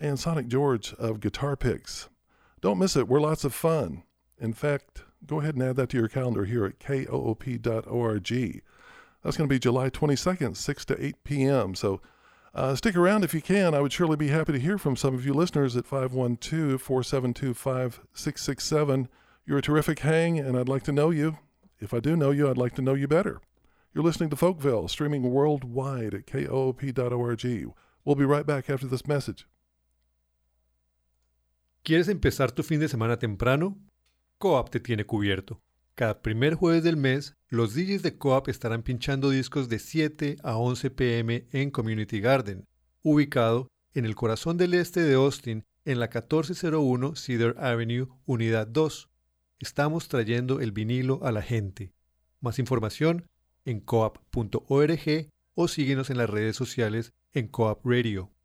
and Sonic George of Guitar Picks. Don't miss it. We're lots of fun. In fact, go ahead and add that to your calendar here at koop.org. That's going to be July 22nd, 6 to 8 p.m. So stick around if you can. I would surely be happy to hear from some of you listeners at 512-472-5667. You're a terrific hang, and I'd like to know you. If I do know you, I'd like to know you better. You're listening to Folkville, streaming worldwide at koop.org. We'll be right back after this message. ¿Quieres empezar tu fin de semana temprano? Coop te tiene cubierto. Cada primer jueves del mes, los DJs de Coop estarán pinchando discos de 7 a 11 p.m. en Community Garden, ubicado en el corazón del este de Austin, en la 1401 Cedar Avenue, Unidad 2. Estamos trayendo el vinilo a la gente. Más información en coop.org o síguenos en las redes sociales en Coop Radio.